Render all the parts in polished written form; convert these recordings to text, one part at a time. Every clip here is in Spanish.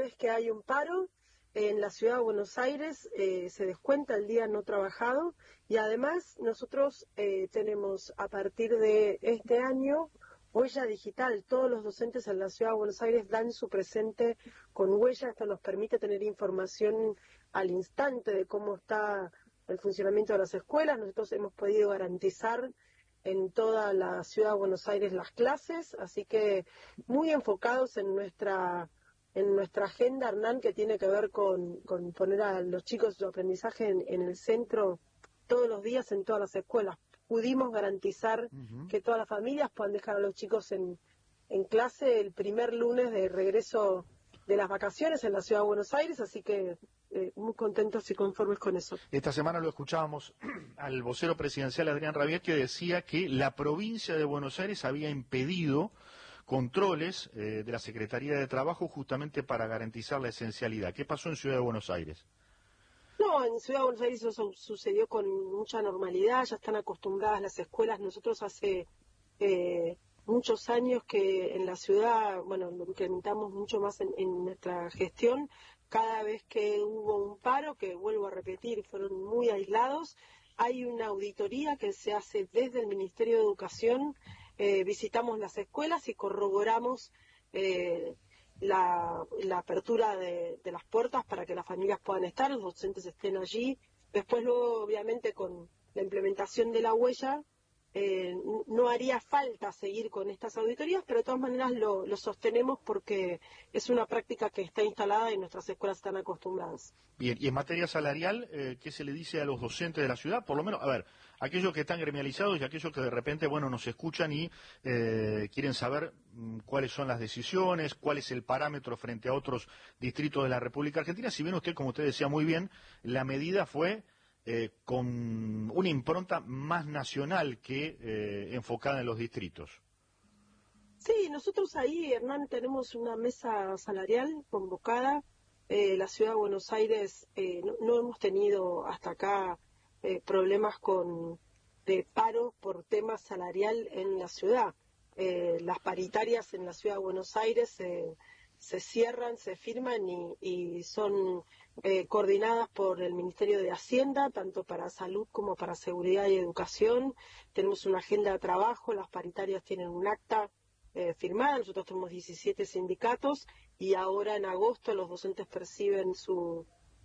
vez que hay un paro en la ciudad de Buenos Aires se descuenta el día no trabajado, y además nosotros tenemos a partir de este año huella digital. Todos los docentes en la ciudad de Buenos Aires dan su presente con huella. Esto nos permite tener información al instante de cómo está el funcionamiento de las escuelas. Nosotros hemos podido garantizar en toda la ciudad de Buenos Aires las clases, así que muy enfocados en nuestra agenda, Hernán, que tiene que ver con poner a los chicos su aprendizaje en el centro todos los días en todas las escuelas. Pudimos garantizar que todas las familias puedan dejar a los chicos en clase el primer lunes de regreso de las vacaciones en la ciudad de Buenos Aires, así que muy contentos y conformes con eso. Esta semana lo escuchábamos al vocero presidencial Adrián Rabiet, que decía que la provincia de Buenos Aires había impedido controles de la Secretaría de Trabajo justamente para garantizar la esencialidad. ¿Qué pasó en Ciudad de Buenos Aires? No, en Ciudad de Buenos Aires eso sucedió con mucha normalidad, ya están acostumbradas las escuelas. Nosotros hace muchos años que en la ciudad, bueno, lo incrementamos mucho más en nuestra gestión. Cada vez que hubo un paro, que vuelvo a repetir, fueron muy aislados, hay una auditoría que se hace desde el Ministerio de Educación. Visitamos las escuelas y corroboramos la apertura de las puertas para que las familias puedan estar, los docentes estén allí. Después, luego, obviamente, con la implementación de la huella, no haría falta seguir con estas auditorías, pero de todas maneras lo sostenemos porque es una práctica que está instalada y nuestras escuelas están acostumbradas. Bien, y en materia salarial, ¿qué se le dice a los docentes de la ciudad? Por lo menos, a ver, aquellos que están gremializados y aquellos que de repente, bueno, nos escuchan y quieren saber cuáles son las decisiones, cuál es el parámetro frente a otros distritos de la República Argentina. Si bien usted, como usted decía muy bien, la medida fue con una impronta más nacional que enfocada en los distritos. Sí, nosotros ahí, Hernán, tenemos una mesa salarial convocada. La ciudad de Buenos Aires no hemos tenido hasta acá problemas de paro por tema salarial en la ciudad. Las paritarias en la ciudad de Buenos Aires se cierran, se firman y son coordinadas por el Ministerio de Hacienda, tanto para salud como para seguridad y educación. Tenemos una agenda de trabajo, las paritarias tienen un acta firmada. Nosotros tenemos 17 sindicatos y ahora en agosto los docentes perciben su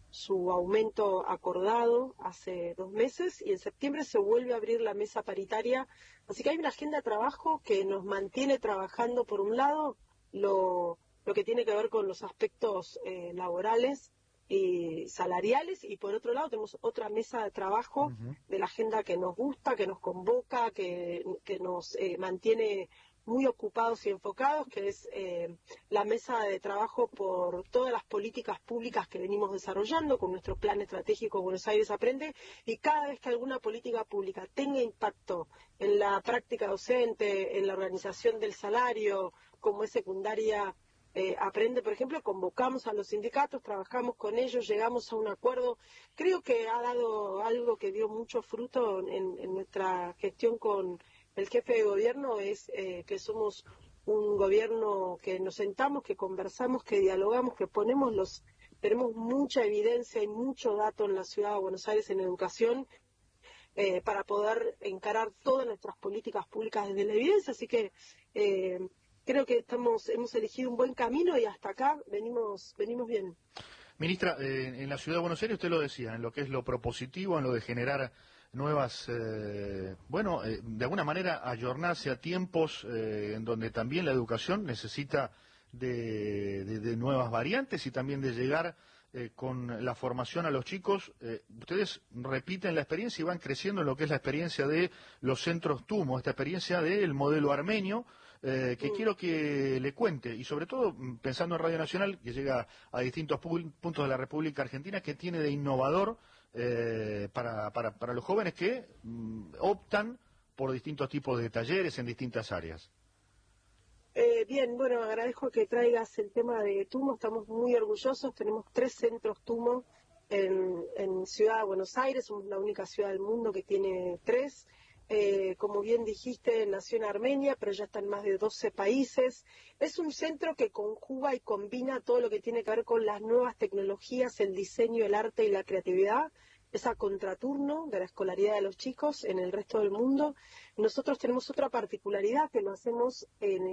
aumento acordado hace 2 meses, y en septiembre se vuelve a abrir la mesa paritaria. Así que hay una agenda de trabajo que nos mantiene trabajando, por un lado, lo que tiene que ver con los aspectos laborales y salariales, y por otro lado tenemos otra mesa de trabajo de la agenda que nos gusta, que nos convoca, que nos mantiene muy ocupados y enfocados, que es la mesa de trabajo por todas las políticas públicas que venimos desarrollando con nuestro plan estratégico Buenos Aires Aprende, y cada vez que alguna política pública tenga impacto en la práctica docente, en la organización del salario, como es secundaria Aprende, por ejemplo, convocamos a los sindicatos, trabajamos con ellos, llegamos a un acuerdo. Creo que ha dado algo que dio mucho fruto en nuestra gestión con el jefe de gobierno, es que somos un gobierno que nos sentamos, que conversamos, que dialogamos, que tenemos mucha evidencia y mucho dato en la ciudad de Buenos Aires en educación para poder encarar todas nuestras políticas públicas desde la evidencia. Así que creo que hemos elegido un buen camino y hasta acá venimos bien. Ministra, en la Ciudad de Buenos Aires, usted lo decía, en lo que es lo propositivo, en lo de generar nuevas, de alguna manera ayornarse a tiempos en donde también la educación necesita de nuevas variantes y también de llegar con la formación a los chicos. Ustedes repiten la experiencia y van creciendo en lo que es la experiencia de los centros TUMO, esta experiencia del modelo armenio, que quiero que le cuente, y sobre todo pensando en Radio Nacional, que llega a distintos puntos de la República Argentina, que tiene de innovador para los jóvenes que optan por distintos tipos de talleres en distintas áreas. Bien, bueno, agradezco que traigas el tema de TUMO, estamos muy orgullosos, tenemos 3 centros TUMO en Ciudad de Buenos Aires, somos la única ciudad del mundo que tiene 3. como bien dijiste, nació en Armenia, pero ya está en más de 12 países. Es un centro que conjuga y combina todo lo que tiene que ver con las nuevas tecnologías, el diseño, el arte y la creatividad. Es a contraturno de la escolaridad de los chicos en el resto del mundo. Nosotros tenemos otra particularidad que lo hacemos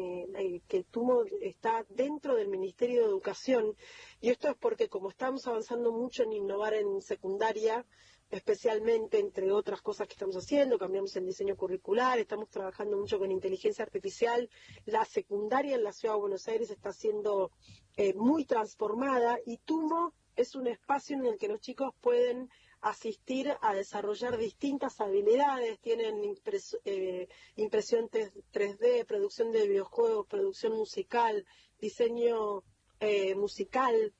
que TUMO está dentro del Ministerio de Educación, y esto es porque como estamos avanzando mucho en innovar en secundaria, especialmente, entre otras cosas que estamos haciendo, cambiamos el diseño curricular, estamos trabajando mucho con inteligencia artificial. La secundaria en la Ciudad de Buenos Aires está siendo muy transformada, y TUMO es un espacio en el que los chicos pueden asistir a desarrollar distintas habilidades. Tienen impresión 3D, producción de videojuegos, producción musical, diseño musical,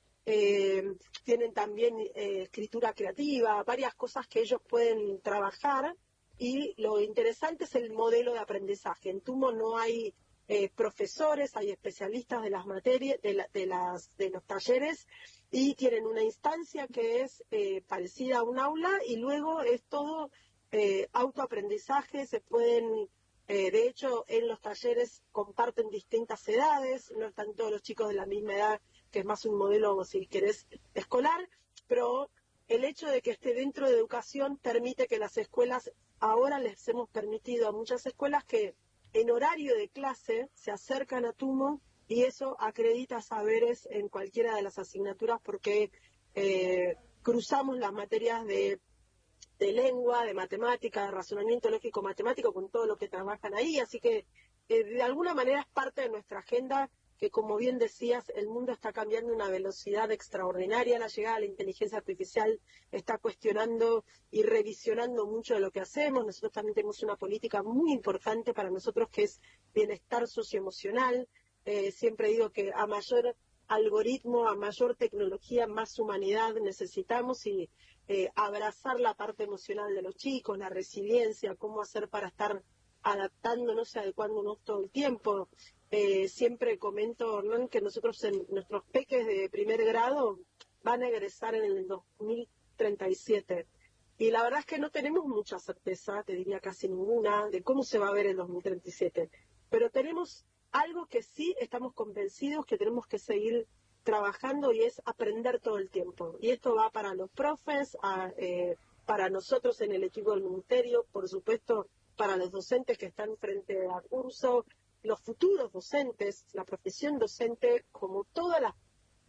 tienen también escritura creativa, varias cosas que ellos pueden trabajar, y lo interesante es el modelo de aprendizaje. En TUMO no hay profesores, hay especialistas de las materias, de los talleres, y tienen una instancia que es parecida a un aula, y luego es todo autoaprendizaje. Se pueden, de hecho, en los talleres comparten distintas edades, no están todos los chicos de la misma edad, que es más un modelo, si querés, escolar, pero el hecho de que esté dentro de educación permite que las escuelas, ahora les hemos permitido a muchas escuelas que en horario de clase se acercan a TUMO, y eso acredita saberes en cualquiera de las asignaturas, porque cruzamos las materias de lengua, de matemática, de razonamiento lógico matemático con todo lo que trabajan ahí, así que de alguna manera es parte de nuestra agenda, que como bien decías, el mundo está cambiando a una velocidad extraordinaria. La llegada de la inteligencia artificial está cuestionando y revisionando mucho de lo que hacemos. Nosotros también tenemos una política muy importante para nosotros, que es bienestar socioemocional. Siempre digo que a mayor algoritmo, a mayor tecnología, más humanidad necesitamos, y abrazar la parte emocional de los chicos, la resiliencia, cómo hacer para estar adaptándonos y adecuándonos todo el tiempo. Siempre comento, Hernán, que nosotros, nuestros peques de primer grado van a egresar en el 2037. Y la verdad es que no tenemos mucha certeza, te diría casi ninguna, de cómo se va a ver el 2037. Pero tenemos algo que sí estamos convencidos que tenemos que seguir trabajando, y es aprender todo el tiempo. Y esto va para los profes, para nosotros en el equipo del ministerio, por supuesto, para los docentes que están frente al curso, los futuros docentes, la profesión docente, como todas las...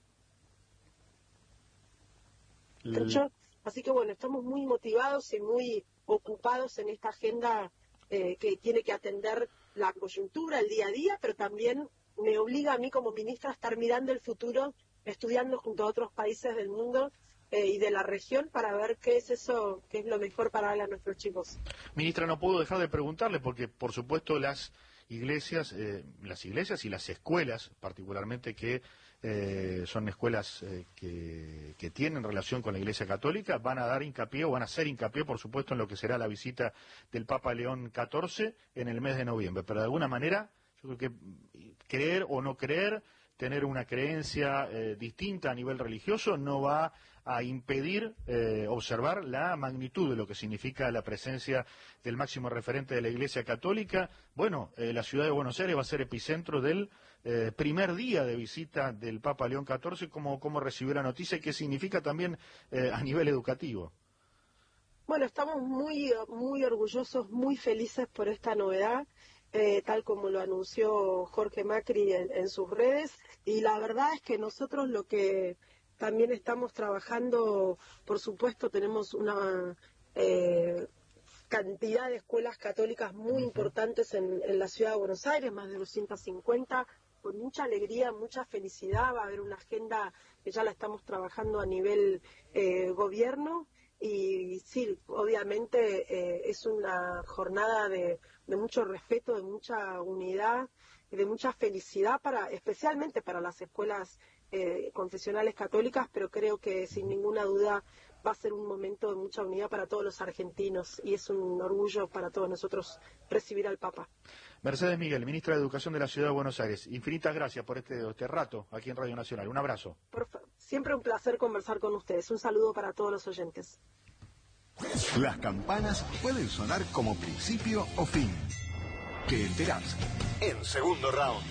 Así que bueno, estamos muy motivados y muy ocupados en esta agenda que tiene que atender la coyuntura, el día a día, pero también me obliga a mí como ministra a estar mirando el futuro, estudiando junto a otros países del mundo y de la región, para ver qué es eso, qué es lo mejor para darle a nuestros chicos. Ministra, no puedo dejar de preguntarle, porque por supuesto las iglesias y las escuelas, particularmente, que son escuelas que tienen relación con la Iglesia Católica, van a dar hincapié, o van a hacer hincapié, por supuesto, en lo que será la visita del Papa León XIV en el mes de noviembre. Pero de alguna manera, yo creo que creer o no creer, tener una creencia distinta a nivel religioso, no va a impedir observar la magnitud de lo que significa la presencia del máximo referente de la Iglesia Católica. Bueno, la ciudad de Buenos Aires va a ser epicentro del primer día de visita del Papa León XIV. ¿Cómo recibió la noticia y qué significa también a nivel educativo? Bueno, estamos muy, muy orgullosos, muy felices por esta novedad, tal como lo anunció Jorge Macri en sus redes, y la verdad es que nosotros lo que también estamos trabajando, por supuesto, tenemos una cantidad de escuelas católicas muy importantes en la ciudad de Buenos Aires, más de 250, con mucha alegría, mucha felicidad. Va a haber una agenda que ya la estamos trabajando a nivel gobierno, y sí, obviamente es una jornada de mucho respeto, de mucha unidad, de mucha felicidad, especialmente para las escuelas confesionales católicas, pero creo que sin ninguna duda va a ser un momento de mucha unidad para todos los argentinos, y es un orgullo para todos nosotros recibir al Papa. Mercedes Miguel, ministra de Educación de la Ciudad de Buenos Aires, infinitas gracias por este rato aquí en Radio Nacional. Un abrazo. Siempre un placer conversar con ustedes. Un saludo para todos los oyentes. Las campanas pueden sonar como principio o fin. Te enterás en segundo round.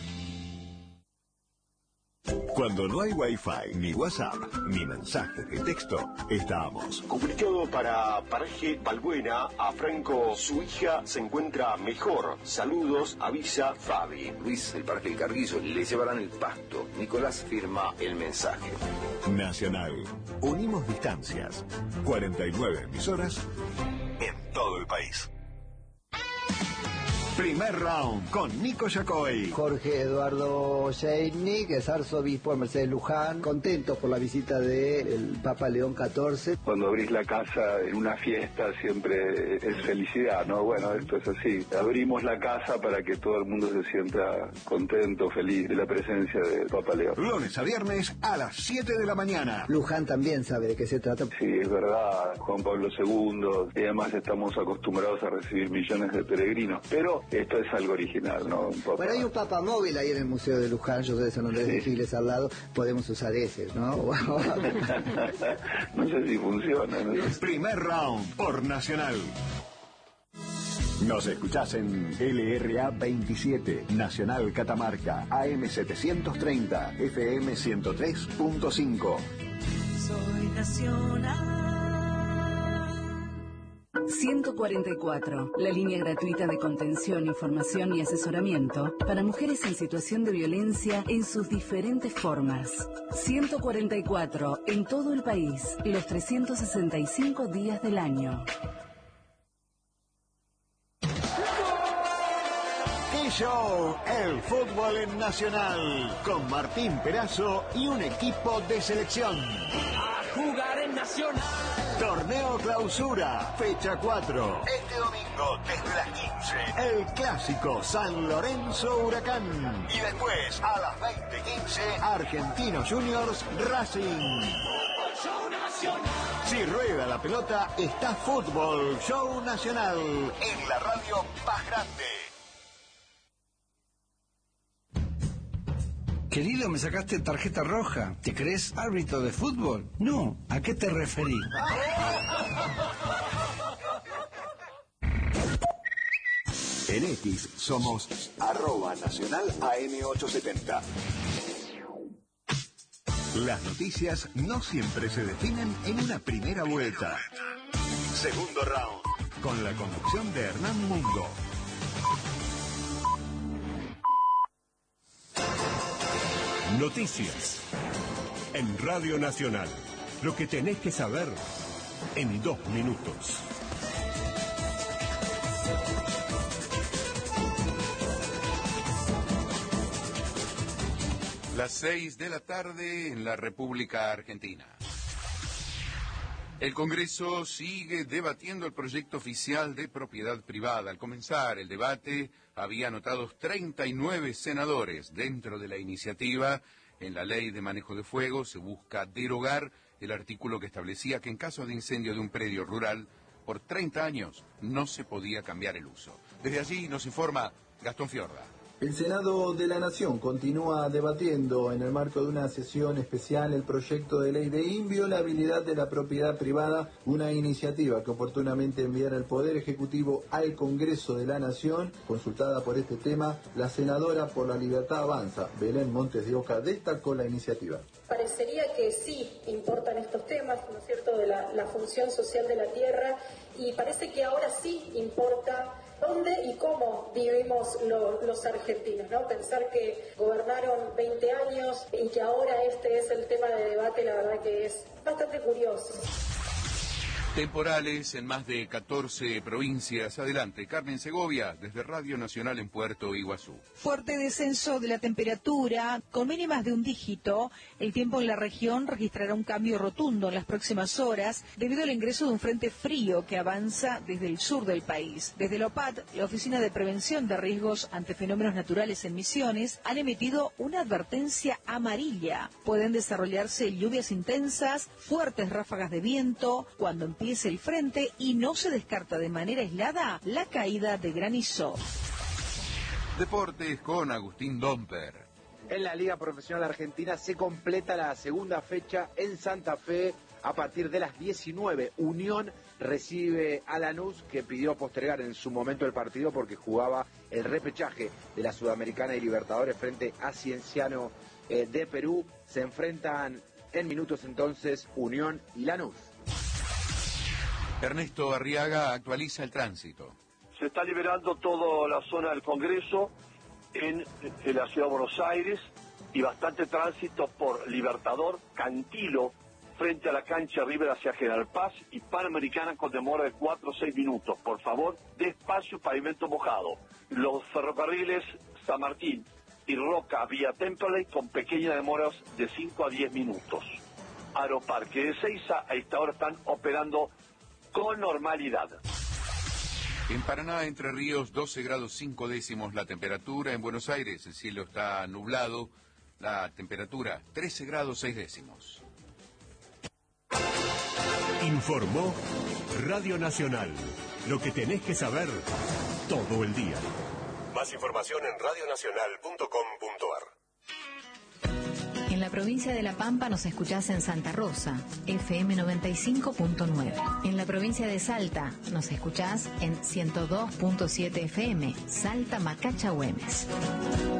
Cuando no hay Wi-Fi, ni WhatsApp, ni mensajes de texto, estamos. Comunicado para Paraje Balbuena, a Franco, su hija se encuentra mejor. Saludos, avisa Fabi. Luis, el Parque del Carguillo, le llevarán el pasto. Nicolás firma el mensaje. Nacional. Unimos distancias. 49 emisoras en todo el país. Primer round con Nico Yacoy. Jorge Eduardo Sheiknik, es arzobispo de Mercedes Luján, contentos por la visita del Papa León XIV. Cuando abrís la casa en una fiesta siempre es felicidad, ¿no? Bueno, esto es así. Abrimos la casa para que todo el mundo se sienta contento, feliz de la presencia del Papa León. Lunes a viernes a las 7 de la mañana. Luján también sabe de qué se trata. Sí, es verdad, Juan Pablo II, y además estamos acostumbrados a recibir millones de peregrinos, pero esto es algo original, ¿no? Bueno, hay un Papa móvil ahí en el Museo de Luján, yo sé que son los desfiles al lado, podemos usar ese, ¿no? No sé si funciona, ¿no? Primer round por Nacional. Nos escuchás en LRA 27, Nacional Catamarca, AM 730, FM 103.5. Soy Nacional. 144, la línea gratuita de contención, información y asesoramiento para mujeres en situación de violencia en sus diferentes formas. 144, en todo el país, los 365 días del año. ¡Qué show! El fútbol en Nacional, con Martín Perazo y un equipo de selección. A jugar en Nacional. Torneo Clausura, fecha 4. Este domingo, desde las 15, el clásico San Lorenzo Huracán. Y después, a las 20:15, Argentinos Juniors Racing. Show Nacional. Si rueda la pelota, está Fútbol Show Nacional, en la radio más grande. Querido, me sacaste tarjeta roja. ¿Te crees árbitro de fútbol? No, ¿a qué te referís? En X somos @Nacional AM870. Las noticias no siempre se definen en una primera vuelta. Segundo round, con la conducción de Hernán Mundo. Noticias en Radio Nacional. Lo que tenés que saber en 2 minutos. Las 6 de la tarde en la República Argentina. El Congreso sigue debatiendo el proyecto oficial de propiedad privada. Al comenzar el debate, había anotados 39 senadores dentro de la iniciativa. En la Ley de Manejo de Fuego se busca derogar el artículo que establecía que en caso de incendio de un predio rural, por 30 años no se podía cambiar el uso. Desde allí nos informa Gastón Fiorda. El Senado de la Nación continúa debatiendo en el marco de una sesión especial el proyecto de ley de inviolabilidad de la propiedad privada, una iniciativa que oportunamente enviara el Poder Ejecutivo al Congreso de la Nación. Consultada por este tema, la senadora por la Libertad Avanza, Belén Montes de Oca, destacó la iniciativa. Parecería que sí importan estos temas, ¿no es cierto?, de la función social de la tierra, y parece que ahora sí importa dónde y cómo vivimos los argentinos, ¿no? Pensar que gobernaron 20 años y que ahora este es el tema de debate, la verdad que es bastante curioso. Temporales en más de 14 provincias. Adelante, Carmen Segovia, desde Radio Nacional en Puerto Iguazú. Fuerte descenso de la temperatura, con mínimas de un dígito. El tiempo en la región registrará un cambio rotundo en las próximas horas debido al ingreso de un frente frío que avanza desde el sur del país. Desde la OPAT, la Oficina de Prevención de Riesgos ante Fenómenos Naturales en Misiones, han emitido una advertencia amarilla. Pueden desarrollarse lluvias intensas, fuertes ráfagas de viento, cuando empiece el frente, y no se descarta de manera aislada la caída de granizo. Deportes con Agustín Domper. En la Liga Profesional Argentina se completa la segunda fecha en Santa Fe. a partir de las 19. Unión recibe a Lanús, que pidió postergar en su momento el partido porque jugaba el repechaje de la Sudamericana y Libertadores frente a Cienciano de Perú. Se enfrentan en minutos entonces Unión y Lanús. Ernesto Arriaga actualiza el tránsito. Se está liberando toda la zona del Congreso en la ciudad de Buenos Aires y bastante tránsito por Libertador, Cantilo, frente a la cancha River hacia General Paz y Panamericana con demora de 4 o 6 minutos. Por favor, despacio, pavimento mojado. Los ferrocarriles San Martín y Roca vía Temperley con pequeñas demoras de 5 a 10 minutos. Aeroparque de Seiza a esta hora están operando con normalidad. En Paraná, Entre Ríos, 12 grados 5 décimos la temperatura. En Buenos Aires, el cielo está nublado. La temperatura, 13 grados 6 décimos. Informó Radio Nacional. Lo que tenés que saber todo el día. Más información en radionacional.com.ar. En la provincia de La Pampa nos escuchás en Santa Rosa, FM 95.9. En la provincia de Salta nos escuchás en 102.7 FM, Salta Macacha Güemes.